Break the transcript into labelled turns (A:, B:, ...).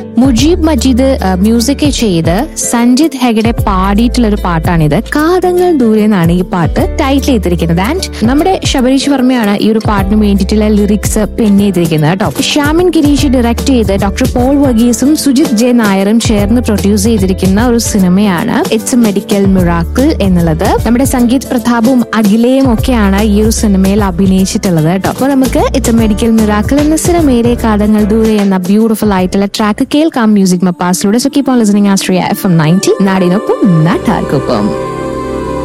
A: Mujeeb Majeed music ചെയ്ത് സഞ്ജിത് ഹെഗഡെ പാടിയിട്ടുള്ള ഒരു പാട്ടാണിത്. കാതങ്ങൾ ദൂരെ എന്നാണ് ഈ പാട്ട് ടൈറ്റിൽ ചെയ്തിരിക്കുന്നത്. ആൻഡ് നമ്മുടെ ശബരീഷ് വർമ്മയാണ് ഈ ഒരു പാട്ടിന് വേണ്ടിയിട്ടുള്ള ലിറിക്സ് പെൻ ചെയ്തിരിക്കുന്നത് കേട്ടോ. ശ്യാമിൻ ഗിരീഷ് ഡയറക്ട് ചെയ്ത് ഡോക്ടർ പോൾ വർഗീസും സുജിത് ജെ നായരും ചേർന്ന് പ്രൊഡ്യൂസ് ചെയ്തിരിക്കുന്ന ഒരു സിനിമയാണ് ഇറ്റ്സ് എ മെഡിക്കൽ മിറാക്കിൾ എന്നുള്ളത്. നമ്മുടെ സംഗീത് പ്രതാപും അഖിലയും ഒക്കെയാണ് ഈ ഒരു സിനിമയിൽ അഭിനയിച്ചിട്ടുള്ളത് കേട്ടോ. അപ്പൊ നമുക്ക് ഇറ്റ്സ് എ മെഡിക്കൽ മിറാക്കിൾ എന്ന സിനിമയിലെ കാതങ്ങൾ ദൂരെ എന്ന ബ്യൂട്ടിഫുൾ ആയിട്ടുള്ള ട്രാക്ക് കേൾക്കാം music മപ്പാസിലൂടെ. So keep on listening Ashraya FM 90 നാടിനൊപ്പം നാട്ടാർക്കൊപ്പം.